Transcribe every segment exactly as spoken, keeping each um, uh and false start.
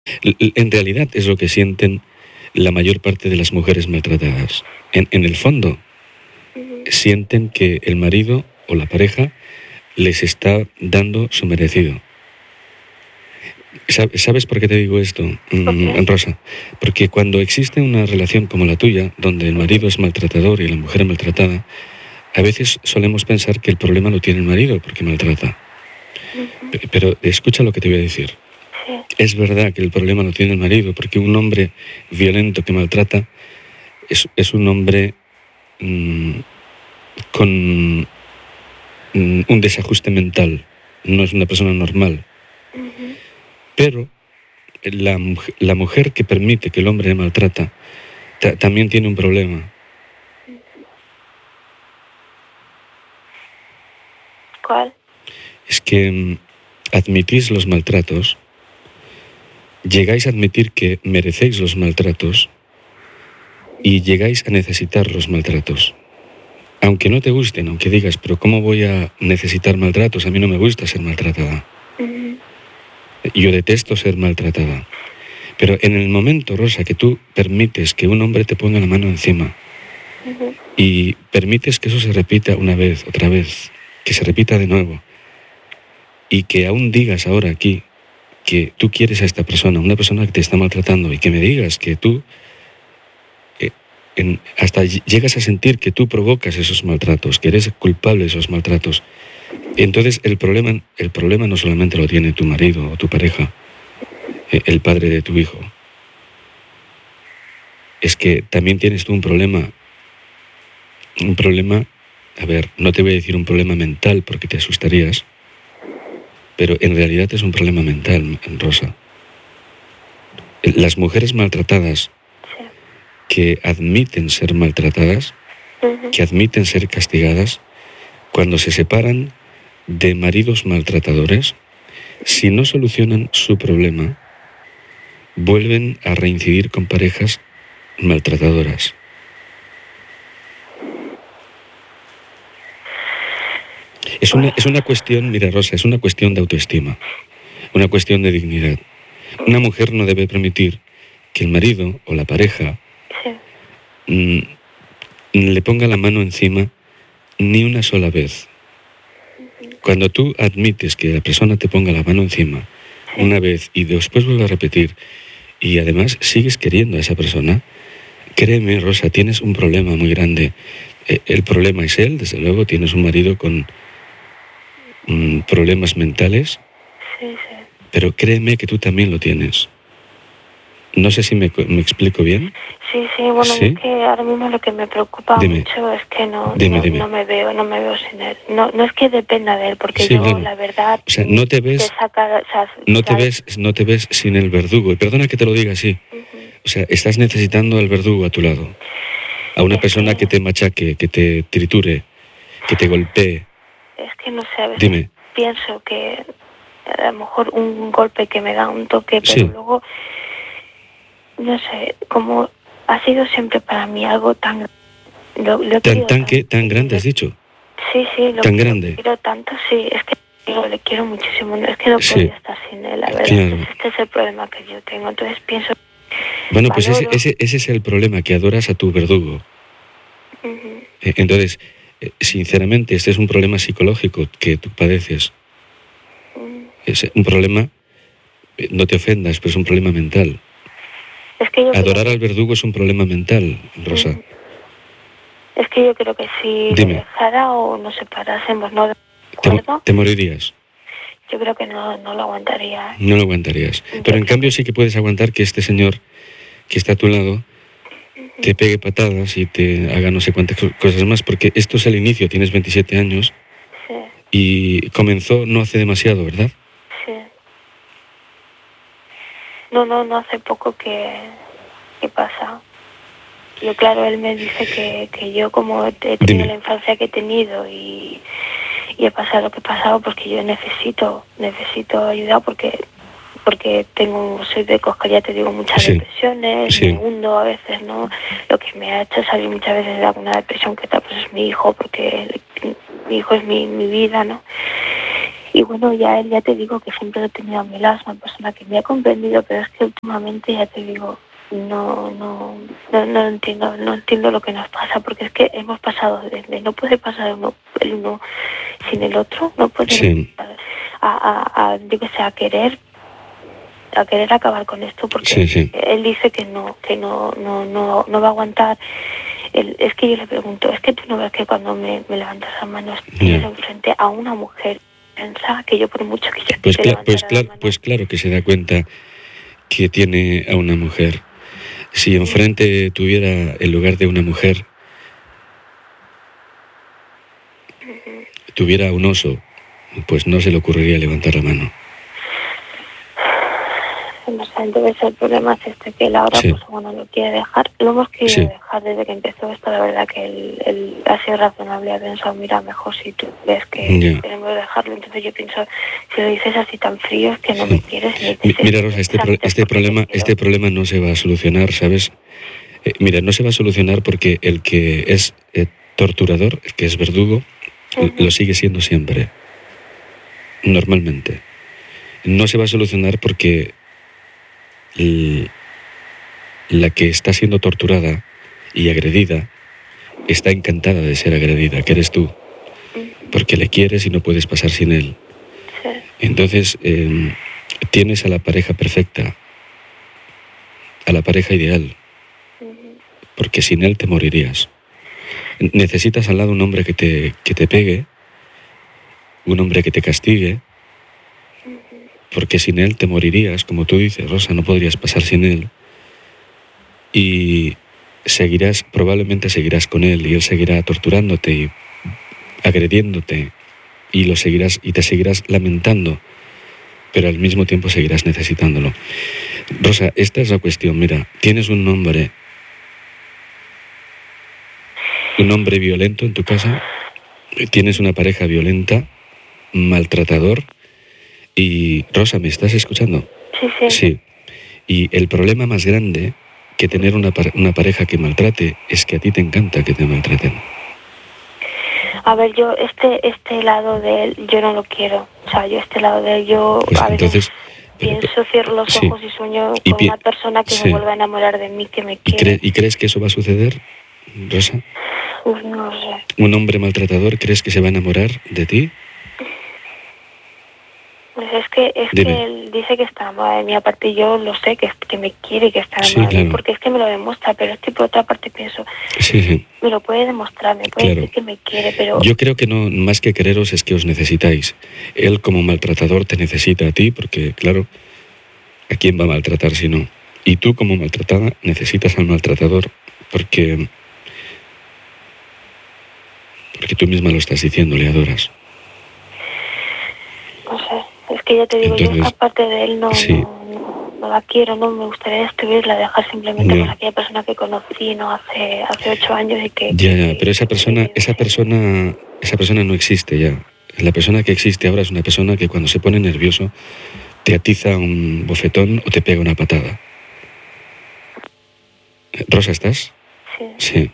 En realidad es lo que sienten la mayor parte de las mujeres maltratadas. En, en el fondo, uh-huh. sienten que el marido o la pareja les está dando su merecido. ¿Sabes por qué te digo esto, okay. Rosa? Porque cuando existe una relación como la tuya, donde el marido es maltratador y la mujer es maltratada, a veces solemos pensar que el problema lo tiene el marido porque maltrata. Uh-huh. Pero escucha lo que te voy a decir. Sí. Es verdad que el problema lo tiene el marido, porque un hombre violento que maltrata es, es un hombre mmm, con mmm, un desajuste mental, no es una persona normal. Uh-huh. Pero la, la mujer que permite que el hombre le maltrata ta, también tiene un problema. ¿Cuál? Es que mmm, admitís los maltratos, llegáis a admitir que merecéis los maltratos y llegáis a necesitar los maltratos. Aunque no te gusten, aunque digas, pero ¿cómo voy a necesitar maltratos? A mí no me gusta ser maltratada. Uh-huh. Yo detesto ser maltratada. Pero en el momento, Rosa, que tú permites que un hombre te ponga la mano encima uh-huh. y permites que eso se repita una vez, otra vez, que se repita de nuevo, y que aún digas ahora aquí que tú quieres a esta persona, una persona que te está maltratando, y que me digas que tú eh, en, hasta llegas a sentir que tú provocas esos maltratos, que eres culpable de esos maltratos, entonces el problema, el problema no solamente lo tiene tu marido o tu pareja, eh, el padre de tu hijo, es que también tienes tú un problema, un problema, a ver, no te voy a decir un problema mental porque te asustarías, pero en realidad es un problema mental, Rosa. Las mujeres maltratadas sí. que admiten ser maltratadas, uh-huh. que admiten ser castigadas, cuando se separan de maridos maltratadores, si no solucionan su problema, vuelven a reincidir con parejas maltratadoras. Es una, es una cuestión, mira Rosa, es una cuestión de autoestima, una cuestión de dignidad. Una mujer no debe permitir que el marido o la pareja sí. mmm, le ponga la mano encima ni una sola vez. Cuando tú admites que la persona te ponga la mano encima sí. una vez y después vuelve a repetir y además sigues queriendo a esa persona, créeme, Rosa, tienes un problema muy grande. El problema es él, desde luego, tienes un marido con mmm, problemas mentales, sí, sí. pero créeme que tú también lo tienes. No sé si me, me explico bien. Sí, sí, bueno, ¿Sí? Es que ahora mismo lo que me preocupa dime. mucho es que no, dime, no, dime. no me veo, no me veo sin él. No, no es que dependa de él, porque sí, yo, claro. la verdad, o sea, no te ves, saca, o sea, no te ves, no te ves sin el verdugo. Y perdona que te lo diga así. Uh-huh. O sea, estás necesitando al verdugo a tu lado, a una es persona que... que te machaque, que te triture, que te golpee. Es que no sé, a veces dime. Pienso que a lo mejor un golpe que me da un toque, pero sí. luego no sé, como ha sido siempre para mí algo tan lo, lo tan tan que tan tanto, grande le, has dicho. Sí, sí, lo, tan grande. Lo quiero tanto, sí, es que lo, le quiero muchísimo, no, es que no sí. podría estar sin él, la verdad. Claro. Entonces, este es el problema que yo tengo, entonces pienso. Bueno, pues ese, ese, ese es el problema, que adoras a tu verdugo. Uh-huh. Entonces, sinceramente, este es un problema psicológico que tú padeces. Uh-huh. Es un problema, no te ofendas, pero es un problema mental. Es que yo Adorar creo... al verdugo es un problema mental, Rosa. Uh-huh. Es que yo creo que si Dime. le dejara o nos separásemos, ¿no? ¿De ¿Te, acuerdo? te morirías? Yo creo que no, no lo aguantaría. No lo aguantarías. Yo Pero en cambio que... sí que puedes aguantar que este señor que está a tu lado uh-huh. te pegue patadas y te haga no sé cuántas cosas más, porque esto es el inicio, tienes veintisiete años sí. y comenzó no hace demasiado, ¿verdad? Sí. No, no, no hace poco que, que pasa. Yo, claro, él me dice que, que yo, como he tenido Dime. la infancia que he tenido y, y he pasado lo que he pasado, porque yo necesito, necesito ayuda porque porque tengo, soy de cosca, ya te digo, muchas sí. depresiones, sí. me hundo a veces, ¿no? Lo que me ha hecho salir muchas veces de alguna depresión que tal, pues es mi hijo, porque mi hijo es mi, mi vida, ¿no? Y y bueno, ya él, ya te digo que siempre lo he tenido a mi lado, es una persona que me ha comprendido, pero es que últimamente, ya te digo, no, no, no, no entiendo, no entiendo lo que nos pasa, porque es que hemos pasado desde, no puede pasar uno, el uno sin el otro, no puede Sí. a, a, a, yo que sé, a querer, a querer acabar con esto, porque Sí, sí. él dice que no, que no, no, no, no va a aguantar. Él, es que yo le pregunto, es que tú no ves que cuando me, me levantas las manos tienes Ya. enfrente a una mujer, pensaba que yo por mucho que yo Pues, te cla- levantara pues, la claro, mano, pues claro que se da cuenta que tiene a una mujer. Si enfrente tuviera el lugar de una mujer, tuviera un oso, pues no se le ocurriría levantar la mano. no sé, entonces el problema es este, que él ahora Sí. pues bueno lo quiere dejar, lo hemos querido Sí. dejar desde que empezó esto, la verdad que él, él ha sido razonable, ha pensado, mira, mejor si tú ves que Ya. tenemos que dejarlo, entonces yo pienso, si lo dices así tan frío es que no Sí. me quieres ni Mi- te Mira, Rosa, este, pro- este, problema, este problema no se va a solucionar, ¿sabes? Eh, mira, no se va a solucionar porque el que es eh, torturador, el que es verdugo, Uh-huh. lo sigue siendo siempre. Normalmente. No se va a solucionar porque el- la que está siendo torturada y agredida está encantada de ser agredida, que eres tú, porque le quieres y no puedes pasar sin él. Sí. Entonces, eh, tienes a la pareja perfecta, a la pareja ideal, porque sin él te morirías. Necesitas al lado un hombre que te, que te pegue, un hombre que te castigue, porque sin él te morirías, como tú dices, Rosa, no podrías pasar sin él. Y seguirás, probablemente seguirás con él y él seguirá torturándote y agrediéndote y lo seguirás y te seguirás lamentando, pero al mismo tiempo seguirás necesitándolo. Rosa, esta es la cuestión, mira, tienes un hombre, un hombre violento en tu casa, tienes una pareja violenta, maltratador y, Rosa, ¿me estás escuchando? Sí, sí. Sí. Y el problema más grande que tener una, una pareja que maltrate es que a ti te encanta que te maltraten. A ver, yo este este lado de él, yo no lo quiero. O sea, yo este lado de él, yo Pues a veces entonces, pero, pienso, cierro los sí. ojos y sueño Y con pi- una persona que sí. se vuelva a enamorar de mí, que me ¿Y, quiere. cre- ¿Y crees que eso va a suceder, Rosa? Uf, no lo sé. ¿Un hombre maltratador crees que se va a enamorar de ti? Pues es que es Dime. que él dice que está enamorado de mí, aparte yo lo sé, que, que me quiere y que está Sí, enamorado de mí, claro. porque es que me lo demuestra, pero es que por otra parte pienso, Sí, sí. me lo puede demostrar, me puede Claro. decir que me quiere, pero Yo creo que no, más que quereros es que os necesitáis. Él como maltratador te necesita a ti porque, claro, ¿a quién va a maltratar si no? Y tú como maltratada necesitas al maltratador porque... Porque tú misma lo estás diciendo, le adoras. no sé, es que ya te digo, Entonces, yo esta parte de él no, sí. no, no, no la quiero, no me gustaría destruirla, dejar simplemente Ya. con aquella persona que conocí, no hace hace ocho años y que... Ya, que- ya, que- pero esa que- persona, que- esa persona, esa persona no existe ya. La persona que existe ahora es una persona que cuando se pone nervioso te atiza un bofetón o te pega una patada. Rosa, ¿estás? Sí, Sí.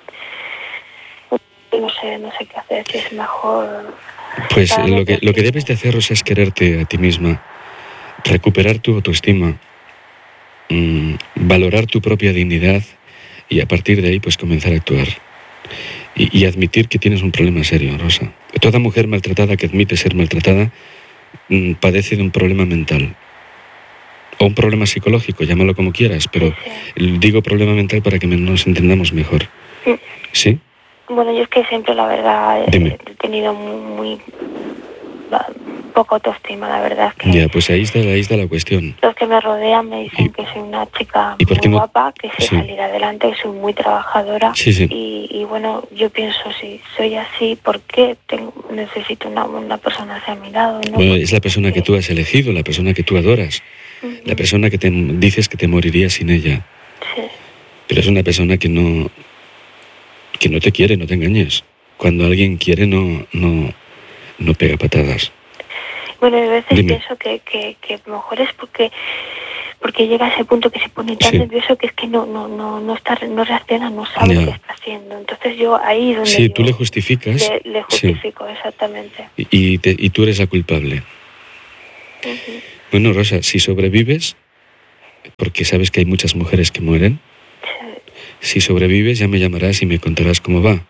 no sé, no sé qué hacer, si es mejor... Pues Claro, lo que, pero lo que sí. debes de hacer, Rosa, es quererte a ti misma, recuperar tu autoestima, mmm, valorar tu propia dignidad y a partir de ahí pues comenzar a actuar. Y, y admitir que tienes un problema serio, Rosa. Toda mujer maltratada que admite ser maltratada mmm, padece de un problema mental. O un problema psicológico, llámalo como quieras, pero Sí, digo problema mental para que nos entendamos mejor. sí. ¿Sí? Bueno, yo es que siempre, la verdad, he, Dime. he tenido muy, muy va, poca autoestima, la verdad es que Ya, pues ahí está, ahí está la cuestión. los que me rodean me dicen Y- que soy una chica ¿y por muy qué no- guapa, que sé sí. salir adelante, que soy muy trabajadora. Sí, sí. Y, y bueno, yo pienso, si soy así, ¿por qué tengo, necesito una, una persona hacia mi lado? ¿No? Bueno, es la persona que tú has elegido, la persona que tú adoras, Ujú. la persona que te dices que te morirías sin ella. Sí. Pero es una persona que no, que no te quiere, no te engañes. Cuando alguien quiere no, no, no pega patadas. Bueno, a veces Dime. pienso que, que, que a lo mejor es porque porque llega a ese punto que se pone tan Sí. nervioso que es que no no no no está no reacciona, no sabe Ya. lo que está haciendo. Entonces yo ahí es donde Sí, yo tú le justificas. le, le Sí. justifico, exactamente. Y, y te- y tú eres la culpable. Ujú. Bueno, Rosa, si sobrevives, porque sabes que hay muchas mujeres que mueren, Sí. si sobrevives ya me llamarás y me contarás cómo va.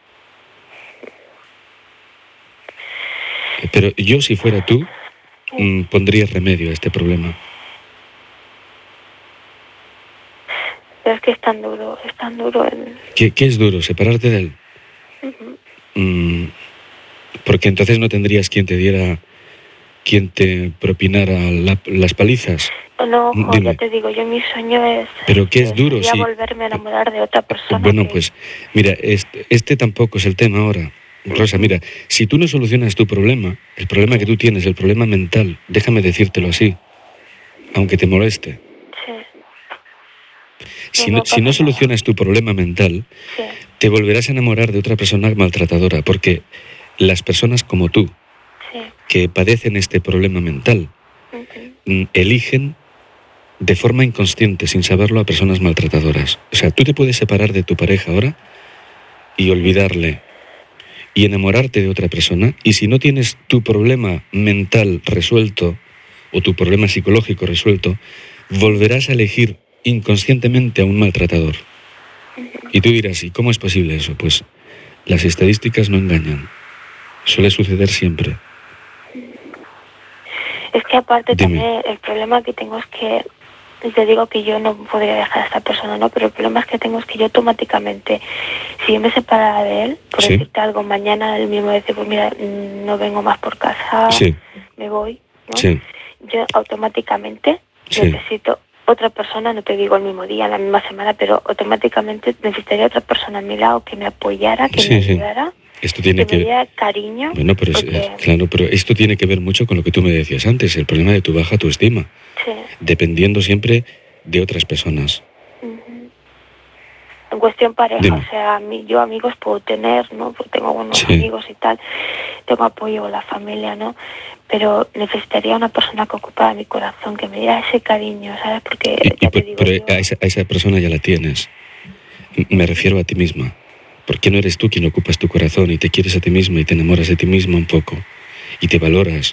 Pero yo, si fuera tú, mm, pondría remedio a este problema. Pero es que es tan duro, es tan duro el... ¿Qué, qué es duro? ¿Separarte de él? Ujú. Mm, porque entonces no tendrías quien te diera, quien te propinara la- las palizas. No, ojo, Dime. ya te digo, yo mi sueño es... Pero ¿qué es duro? sería Si, volverme a enamorar de otra persona. bueno, que- pues, mira, este, este tampoco es el tema ahora. Rosa, mira, si tú no solucionas tu problema, el problema que tú tienes, el problema mental, déjame decírtelo así, aunque te moleste. Sí, Si No, no, no si no pasa solucionas tu problema mental, sí, te volverás a enamorar de otra persona maltratadora, porque las personas como tú, sí. que padecen este problema mental, Ujú. mm, eligen de forma inconsciente, sin saberlo, a personas maltratadoras. O sea, tú te puedes separar de tu pareja ahora y olvidarle y enamorarte de otra persona, y si no tienes tu problema mental resuelto o tu problema psicológico resuelto, volverás a elegir inconscientemente a un maltratador. Y tú dirás, ¿y cómo es posible eso? Pues las estadísticas no engañan. Suele suceder siempre. Es que aparte Dime. también el problema que tengo es que, y te digo que yo no podría dejar a esta persona, ¿no? Pero el problema es que tengo es que yo automáticamente, si yo me separara de él, por Sí. decirte algo, mañana él mismo dice, pues mira, mm, no vengo más por casa, Sí, me voy, ¿no? sí, Yo automáticamente Sí. necesito otra persona, no te digo el mismo día, la misma semana, pero automáticamente necesitaría otra persona a mi lado que me apoyara, que Sí, me sí. ayudara, esto tiene que me que... diera cariño. Bueno, pero es- porque- es- claro, pero esto tiene que ver mucho con lo que tú me decías antes, el problema de tu baja autoestima, Sí. dependiendo siempre de otras personas. Ujú. En cuestión pareja, Dime. o sea, a mí, yo amigos puedo tener, ¿no? Porque tengo buenos Sí. amigos y tal, tengo apoyo de la familia, ¿no? Pero necesitaría una persona que ocupara mi corazón, que me diera ese cariño, ¿sabes? Porque, Y- y ya te pe- digo pero yo... a esa, a esa persona ya la tienes. M- Me refiero a ti misma. ¿Por qué no eres tú quien ocupas tu corazón y te quieres a ti misma y te enamoras de ti misma un poco? Y te valoras.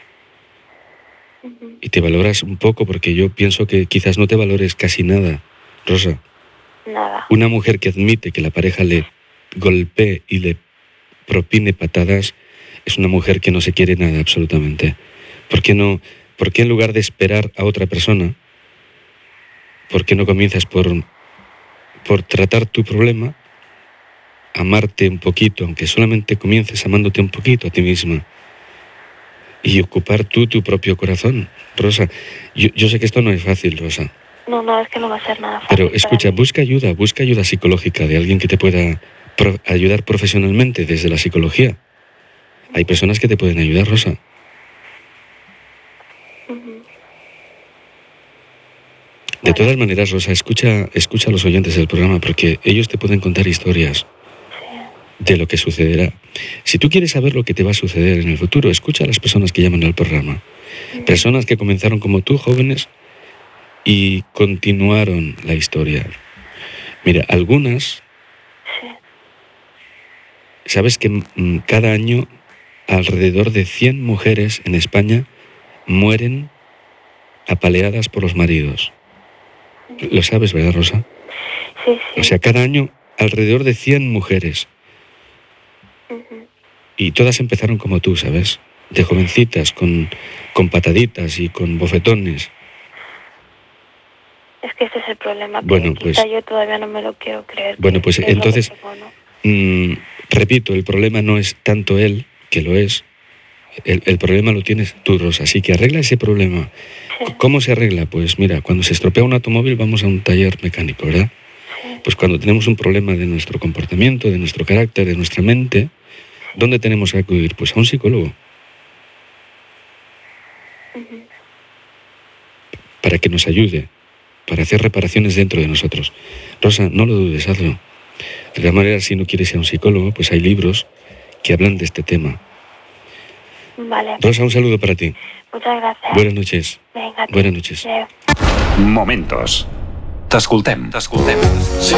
Ujú. Y te valoras un poco porque yo pienso que quizás no te valores casi nada, Rosa. Nada. Una mujer que admite que la pareja le golpee y le propine patadas es una mujer que no se quiere nada absolutamente. ¿Por qué no, por qué en lugar de esperar a otra persona, por qué no comienzas por, por tratar tu problema, amarte un poquito, aunque solamente comiences amándote un poquito a ti misma y ocupar tú tu propio corazón, Rosa? Yo, yo sé que esto no es fácil, Rosa, No, no, es que no va a ser nada fácil. pero para escucha, mí. busca ayuda, busca ayuda psicológica de alguien que te pueda pro- ayudar profesionalmente desde la psicología. Hay personas que te pueden ayudar, Rosa. Ujú. De Bueno. todas maneras, Rosa, escucha, escucha a los oyentes del programa porque ellos te pueden contar historias Sí. de lo que sucederá. Si tú quieres saber lo que te va a suceder en el futuro, escucha a las personas que llaman al programa. Personas que comenzaron como tú, jóvenes, y continuaron la historia. Mira, algunas, Sí. sabes que mm, cada año alrededor de cien mujeres en España mueren apaleadas por los maridos. Lo sabes, ¿verdad, Rosa? Sí, sí. O sea, cada año alrededor de cien mujeres. Ujú. Y todas empezaron como tú, ¿sabes? De jovencitas, con, con pataditas y con bofetones. Es que ese es el problema, que Bueno, quizá pues- yo todavía no me lo quiero creer. Bueno, que pues es lo que entonces- tengo, ¿no? Mm, repito, el problema no es tanto él, que lo es. El, el problema lo tienes tú, Rosa. Así que arregla ese problema. Sí, ¿Cómo se arregla? Pues mira, cuando se estropea un automóvil vamos a un taller mecánico, ¿verdad? sí. Pues cuando tenemos un problema de nuestro comportamiento, de nuestro carácter, de nuestra mente, ¿dónde tenemos que acudir? Pues a un psicólogo, Ujú. para que nos ayude, para hacer reparaciones dentro de nosotros. Rosa, no lo dudes, hazlo. De todas maneras, si no quieres ir a un psicólogo, pues hay libros que hablan de este tema. Vale. Rosa, un saludo para ti. Muchas gracias. Buenas noches. Venga. Buenas noches. Adéu. Momentos. T'escoltem. T'escoltem.